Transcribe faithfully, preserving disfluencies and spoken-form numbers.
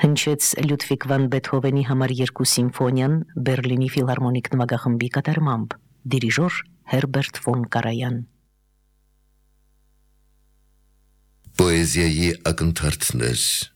Հնչեց Լյուդվիգ վան Բեթհովենի համար երկու սիմֆոնիան Բերլինի ֆիլհարմոնիկ նվագախմբի կատարմամբ, դիրիժոր Հերբերտ ֆոն Կարայան։ Պոեզիայի ակնթարթներ